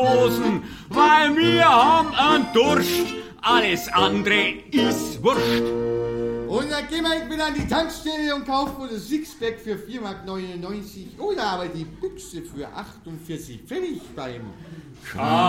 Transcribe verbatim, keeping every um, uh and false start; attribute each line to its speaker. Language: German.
Speaker 1: Hosen, weil wir haben einen Durst. Alles andere ist wurscht.
Speaker 2: Und dann gehen wir entweder an die Tankstelle und kaufen das Sixpack für vier Mark neunundneunzig oder aber die Büchse für achtundvierzig Pfennig beim
Speaker 1: K